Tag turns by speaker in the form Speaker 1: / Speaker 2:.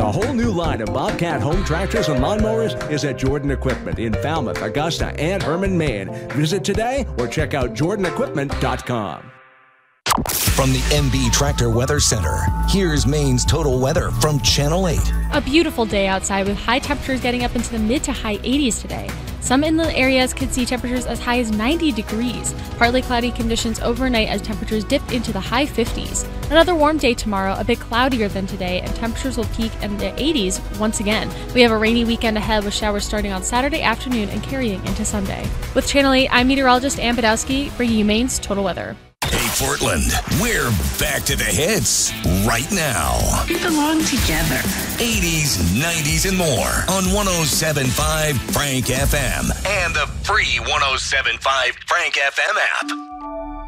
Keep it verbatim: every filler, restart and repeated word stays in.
Speaker 1: A whole new line of Bobcat home tractors and lawnmowers is at Jordan Equipment in Falmouth, Augusta, and Herman, Maine. Visit today or check out jordan equipment dot com.
Speaker 2: From the M B Tractor Weather Center, here's Maine's total weather from Channel eight.
Speaker 3: A beautiful day outside with high temperatures getting up into the mid to high eighties today. Some inland areas could see temperatures as high as ninety degrees. Partly cloudy conditions overnight as temperatures dip into the high fifties. Another warm day tomorrow, a bit cloudier than today, and temperatures will peak in the eighties once again. We have a rainy weekend ahead with showers starting on Saturday afternoon and carrying into Sunday. With Channel eight, I'm meteorologist Ann Badowski, bringing you Maine's total weather.
Speaker 2: Hey, Portland, we're back to the hits right now.
Speaker 4: We belong together.
Speaker 2: eighties, nineties, and more on one oh seven point five Frank F M and the free one oh seven point five Frank F M app.